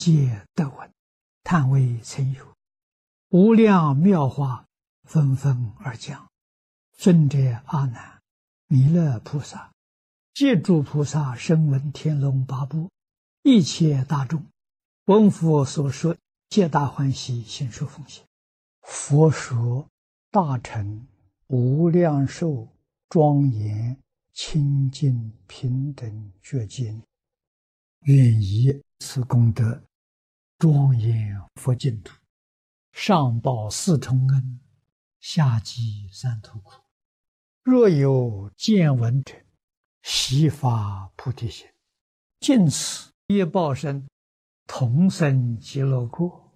皆得闻，叹为曾有，无量妙话纷纷而讲。尊者阿难，弥勒菩萨，借诸菩萨声闻天龙八部，一切大众，闻佛所说，皆大欢喜，信受奉行。佛说大乘无量寿庄严清净平等觉经，愿以此功德庄严佛净土，上报四重恩，下济三途苦。若有见闻者，悉发菩提心，尽此业报身，同生极乐国。